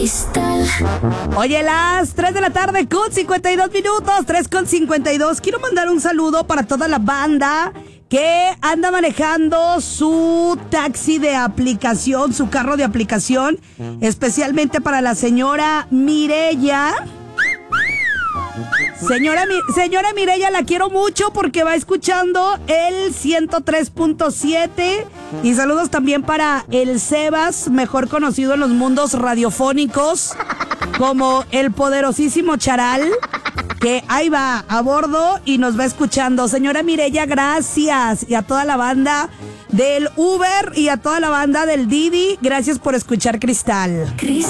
Oye, las 3 de la tarde con 52 minutos, 3 con 52. Quiero mandar un saludo para toda la banda que anda manejando su taxi de aplicación, su carro de aplicación, especialmente para la señora Mireya. Señora Mireya, la quiero mucho porque va escuchando el 103.7. Y saludos también para el Sebas, mejor conocido en los mundos radiofónicos como el poderosísimo Charal, que ahí va a bordo y nos va escuchando. Señora Mireya, gracias. Y a toda la banda del Uber y a toda la banda del Didi, gracias por escuchar Cristal.